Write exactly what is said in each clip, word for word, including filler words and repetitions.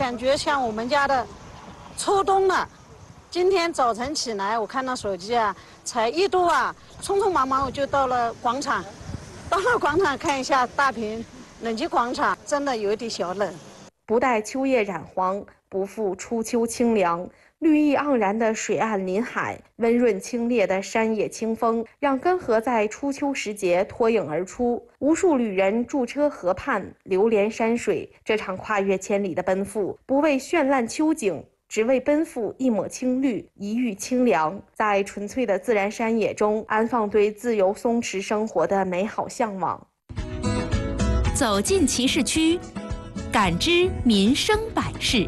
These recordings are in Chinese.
感觉像我们家的初冬了。今天早晨起来，我看到手机啊，才一度啊，匆匆忙忙我就到了广场，到了广场看一下大屏冷气广场，真的有点小冷。 不待秋叶染黄，不负初秋清凉。绿意盎然的水岸林海，温润清冽的山野清风，让根河在初秋时节脱颖而出。无数旅人驻车河畔，流连山水。这场跨越千里的奔赴，不为绚烂秋景，只为奔赴一抹青绿，一域清凉。在纯粹的自然山野中，安放对自由松弛生活的美好向往。 走进骑士区，感知民生百事。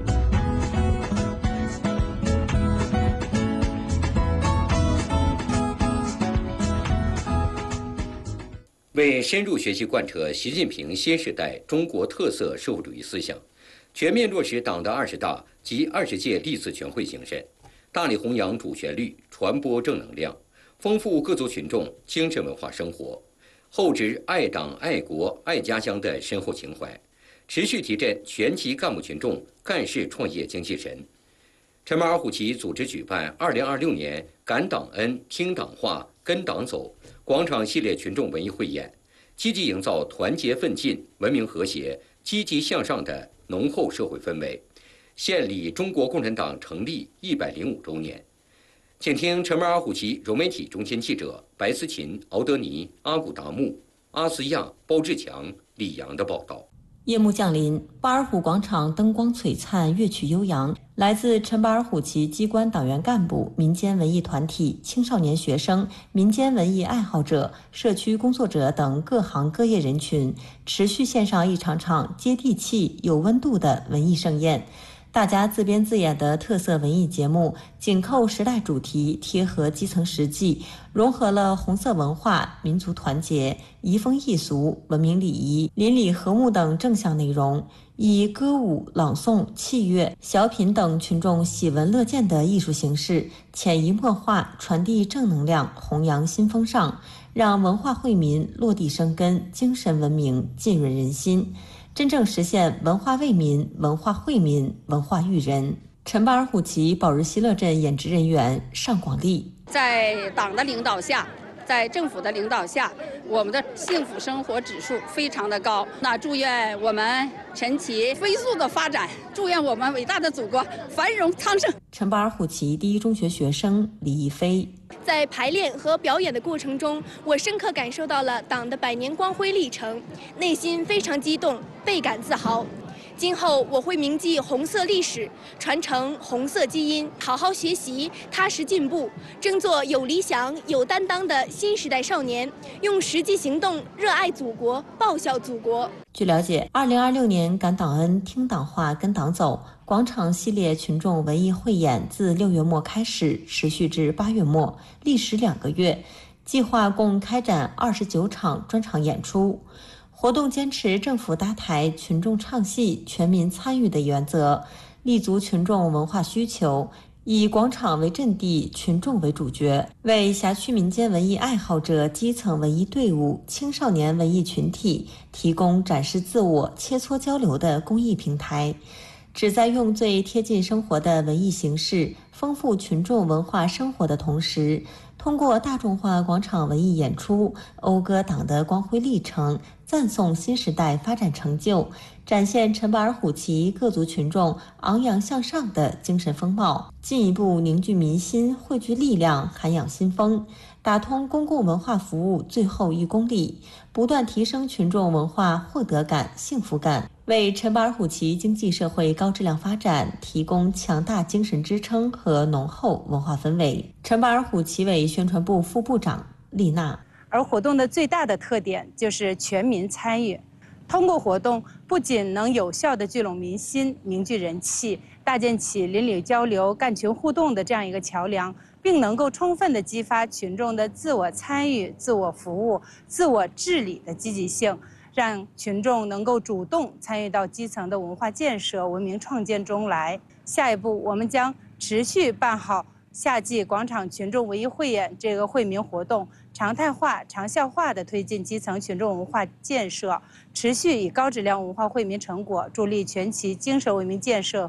为深入学习贯彻习近平新时代中国特色社会主义思想，全面落实党的二十大及二十届历次全会精神，大力弘扬主旋律，传播正能量，丰富各族群众精神文化生活，厚植爱党爱国爱家乡的深厚情怀，持续提振全级干部群众干事创业精气神。陈马尔虎旗组织举办二零二六年感党恩、听党话、跟党走广场系列群众文艺汇演，积极营造团结奋进、文明和谐、积极向上的浓厚社会氛围，献礼中国共产党成立一百零五周年。请听陈马尔虎旗融媒体中心记者白思琴、敖德尼、阿古达木、阿斯亚、包志强、李阳的报道。 夜幕降临，巴尔虎广场灯光璀璨，乐曲悠扬。来自陈巴尔虎旗机关党员干部、民间文艺团体、青少年学生、民间文艺爱好者、社区工作者等各行各业人群，持续献上一场场接地气、有温度的文艺盛宴。大家自编自演的特色文艺节目，紧扣时代主题，贴合基层实际，融合了红色文化、民族团结、移风易俗、文明礼仪、邻里和睦等正向内容，以歌舞、朗诵、器乐、小品等群众喜闻乐见的艺术形式，潜移默化传递正能量，弘扬新风尚，让文化惠民落地生根，精神文明浸润人心，真正实现文化为民、文化惠民、文化育人。陈巴尔虎旗宝日西乐镇演职人员尚广利， 在党的领导下，在政府的领导下，我们的幸福生活指数非常的高。那祝愿我们陈旗飞速的发展，祝愿我们伟大的祖国繁荣昌盛。 陈巴尔虎旗第一中学学生李一飞， 在排练和表演的过程中，我深刻感受到了党的百年光辉历程，内心非常激动，倍感自豪。今后我会铭记红色历史，传承红色基因，好好学习，踏实进步，争做有理想、有担当的新时代少年，用实际行动热爱祖国，报效祖国。 据了解，二零二六年感党恩、听党话、跟党走广场系列群众文艺汇演自六月末开始，持续至八月末，历时两个月，计划共开展二十九场专场演出。活动坚持政府搭台、群众唱戏、全民参与的原则，立足群众文化需求，以广场为阵地，群众为主角，为辖区民间文艺爱好者、基层文艺队伍、青少年文艺群体提供展示自我、切磋交流的公益平台，旨在用最贴近生活的文艺形式，丰富群众文化生活的同时，通过大众化广场文艺演出，讴歌党的光辉历程，赞颂新时代发展成就，展现陈巴尔虎旗各族群众昂扬向上的精神风貌，进一步凝聚民心，汇聚力量，涵养新风，打通公共文化服务最后一公里，不断提升群众文化获得感、幸福感，为陈巴尔虎旗经济社会高质量发展提供强大精神支撑和浓厚文化氛围。陈巴尔虎旗委宣传部副部长丽娜。 而活动的最大的特点就是全民参与，通过活动不仅能有效地聚拢民心、凝聚人气，搭建起邻里交流、干群互动的这样一个桥梁，并能够充分地激发群众的自我参与、自我服务、自我治理的积极性，让群众能够主动参与到基层的文化建设、文明创建中来。下一步，我们将持续办好夏季广场群众文艺汇演这个惠民活动，常态化、长效化地推进基层群众文化建设，持续以高质量文化惠民成果助力全旗精神文明建设